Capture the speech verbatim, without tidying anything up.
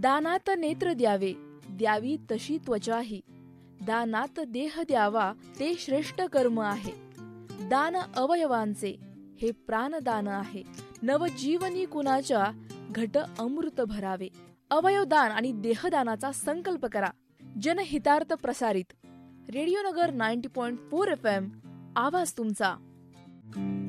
दानात नेत्र द्यावे, द्यावी तशी त्वचाही. दानात देह द्यावा, ते श्रेष्ठ कर्म आहे. दान अवयवांचे, हे प्राणदान आहे. नवजीवनी कुणाच्या, घट अमृत भरावे. अवयवदान आणि देहदानाचा संकल्प करा. जनहितार्थ प्रसारित. रेडिओ नगर ninety point four F M, आवाज तुमचा.